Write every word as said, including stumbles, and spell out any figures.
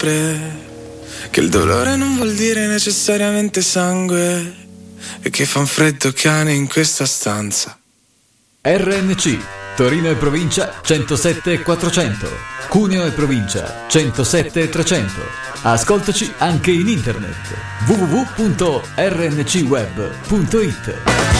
sempre che il dolore non vuol dire necessariamente sangue e che fa un freddo cane in questa stanza. R N C Torino e provincia centosette e quattrocento, Cuneo e provincia centosette e trecento. Ascoltaci anche in internet w w w punto r n c web punto i t.